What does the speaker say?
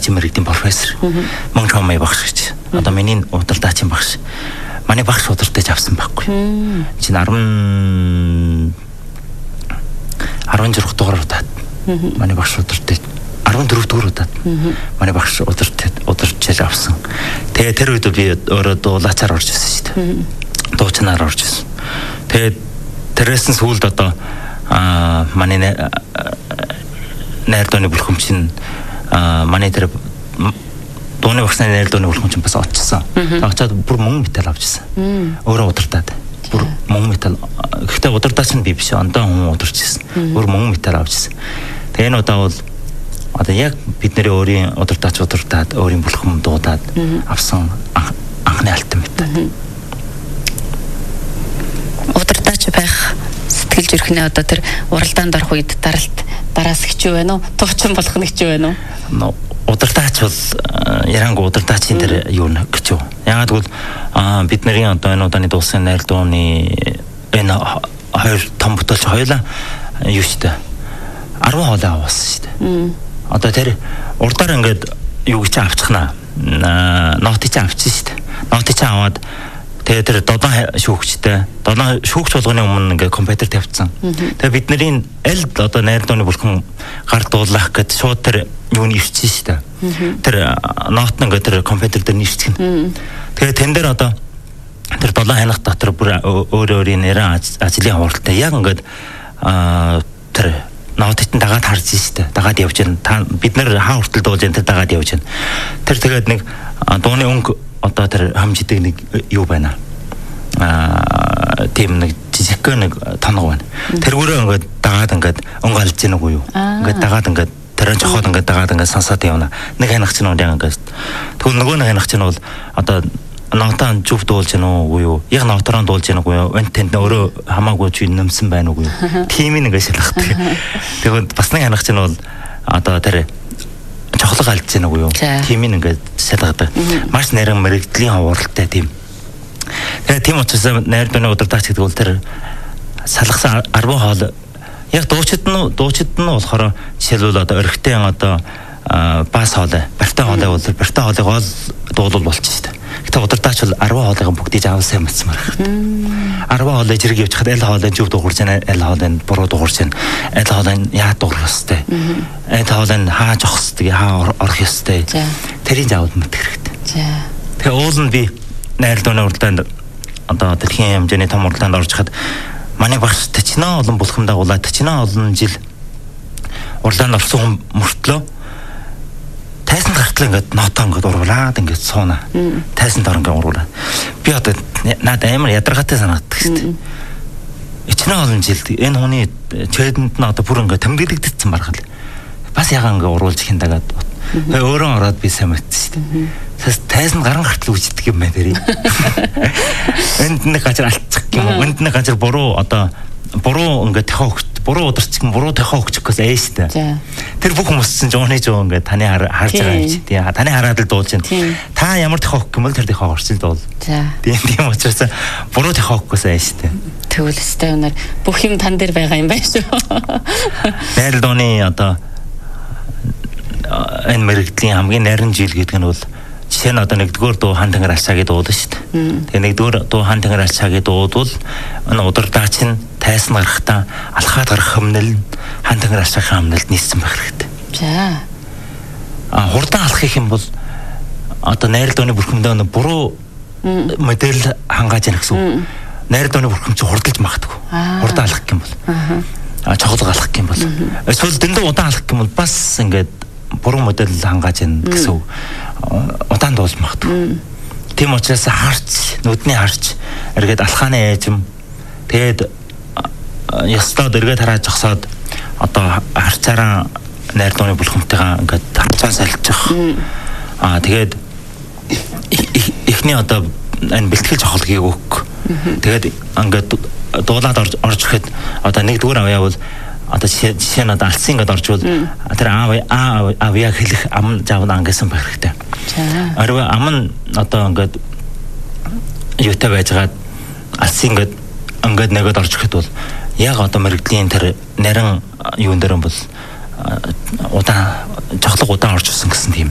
мэрэгдлийн профессор мөн чамай багш гэж. Одоо миний удирдаачийн багш. Манай багш удирдах авсан байхгүй. Чин 16 дугаар удаад. Манай багш удирдах 14 дугаар удаад. Манай багш удирдах авсан. Тэгээ тэр үед би өөрөө дуулаачаар орж ирсэн шүү дээ. Дуучнаар орж ирсэн. Тэгээ тэрээс нь сүүлд одоо манай найр дууны бүлхэм чинь манай тэр дууны багшны найр дууны бүлхэм чинь бас очсон. Очоод бүр мөнгө металл авчихсан. Өөрөө удирдаад. Бүр мөнгө металл. Гэхдээ удирдаач нь би биш. Ондоо хүн удирч ирсэн. Бүр мөнгө металл авчихсан. Тэгээ энэ удаа бол одоо яг бидний өөрийн удирдаач удирдаад өөрийн бүлхэм дуудаад авсан анхны алтан металл. Удирдаач байх сэтгэл зүрхний одоо тэр уралдаанд орох үед дараас хичүү байна уу? Туучин болох нь хичүү байна уу? Удирдаач бол ярангу удирдаачийн тэр юу гэж юу. Яагаад гэвэл бидний одоо энэ удааны дуусан найр дууны энэ хоёр том бүтээлч хоёулаа юу штэ 10 хоолой авсан штэ. Одоо тэр урдаар ингээд юу гэж авчихнаа. Нотыг авчихсан штэ. Нотыг аваад тэгээ тэр додон шүүгчтэй додон шүүгч болгоны өмнө ингээ компьютер тавьчихсан. Тэгээ бидний аль одоо найр дууны бүлхэн гар дуулах гэд шууд тэр юуны ирчихсэн шүү дээ. Тэр нот нь ингээ тэр компьютер дээр нэрчгэн. Тэгээ тэн дээр одоо тэр долоо ханах дотор бүр өөрийн нэрэн ажлын хуралтай яг ингээд тэр нотыг дагаад харж шүү дээ. Дагаад явж байна. Бид нэр хаа хүртэл дуулж энэ тэр дагаад явж байна. Тэр тэгээд нэг дууны өнгө одоо тэр хамжидаг нэг юу байна. Тийм нэг жижиг нэг тоног байна. Тэргүүрээ ингээд дагаад ингээд өнгө алж яаг уу юу. Ингээд дагаад ингээд тэрэн жохоод ингээд дагаад ингээд сансаад явна. Нэг ханах чинь яг ингээд тэгвэл нөгөө нэг ханах чинь бол одоо нотаан зүв дуулж яана уу юу. Яг нотороо дуулж яана уу юу. Энд тэнд өөрөө хамаагүй чи нэмсэн байна уу юу. Тимийн ингээд шалгахдаг. Тэгвэл бас нэг ханах чинь бол одоо тэр чухлаг алдж яана уу юу. Тимийн ингээд шалгадаг. Маш нэрэн мэрэгдлийн хавралтай тийм. Тэгээ тийм учраас найр дууны удирдаач гэдэг бол тэр салгасан 10 хоол яг дуучид нь болохоор жишээлбэл одоо өрхтэн одоо бас хоолой, бартай хоолой бол бартай хоолойг ол дуулал болчих шүү дээ. Гэтэ удирдаач бол 10 хоолойг бүгдийг авсан юмцмаар байна. 10 хоолой зэрэг явж хад аль хоолой зүв дуурж байна, аль хоолой буруу дуурж байна. Аль хоолой яа дуурах ёстой. Аль хоолой хаа жоох ёстой, хаа орох ёстой. Тэрийг заавал мэдэх хэрэгтэй. Тэгээ уул нь би найр дууны уралдаанд одоо дэлхийн хэмжээний том уралдаанд орж хад манай багш тачнаа олон бүлхэм дагуулаад тачнаа олон жил уралдаанд орсон мөртлөө тайсан гартал ингээд нотоо ингээд ургуулад ингээд сууна. Тайсан дор ингээд ургуулад. Би одоо наад амар ядаргаатай санагддаг шүү дээ. Ичнаа олон жил энэ хүний чэдэнд нь одоо бүр ингээд тэмдэглэгдсэн баргал. Бас ягаан ингээд ургуулж хиндагаад өөрөө ороод би сайн мэдсэн шүү дээ. Тайсан гаран гартал үждэг юм байна тэрий. Энд нэг гажир алцчих юм. Энд нэг гажир буруу одоо буруу ингээд тахаа өгч буруу ударчих юм буруу тахаа өгчих гэсэн ээжтэй. Тэр бүх хүмүүс чинь жооны жоо ингээд таны харж байгаа юм чи тий. Таны хараад л дуулж байна. Та ямар тахаа өгөх юм бол тэр тахаа орчил дуул. Тийм учраас буруу тахаа өгөх гэсэн ээжтэй. Тэгвэл өстэй өнөр бүх юм тань дээр байгаа юм байна шүү. Найр дууны одоо энэ мэрэгдлийн хамгийн нарийн жил гэдэг нь бол жишээ нь одоо нэгдүгээр дуу хан тэнгэр алчаагийн дууд шүү дээ. Тэгээ нэгдүгээр дуу хан тэнгэр алчаагийн дууд бол энэ удирдаач нь тайсан гарахтаа алхаад гарах хэмнэл хан тэнгэр алчаагийн хэмнэлд нийцсэн байх хэрэгтэй. За. Хурдан алах гэх юм бол одоо найр дууны бүрхэмдээ буруу модель хангааж яах гэсэн. Найр дууны бүрхэм чи хурдалж магадгүй. Хурдан алах гэх юм бол. Чухал алах гэх юм бол. Эсвэл дэндүү удаан алах гэх юм бол бас ингээд буруу модель хангааж яана гэсэн. Удаан дуулж магадгүй. Тийм учраас харч, нүдний харч эргээд алхааны ээжим тэгээд ястаад эргээд хараад жогсоод одоо харцаараа найр дууны бүлхэмтэйгээ ингээд харцаа салчих. Тэгээд эхний одоо энэ бэлтгэл жохолгийг өг. Тэгээд ингээд дуулаад орж ирэхэд одоо нэгдүгээр авъя бол одоо жишээ нь одоо алсын ингээд оржвол тэр авъя хэлэх ам заавал ангасан байх хэрэгтэй. Арва ам нь одоо ингээд юутай байжгаад алсын ингээд нэгэд орж ирэхэд бол яг одоо мэрэгдлийн тэр нарийн юун дээр бол удаан жохлог удаан орж ирсэн гэсэн тийм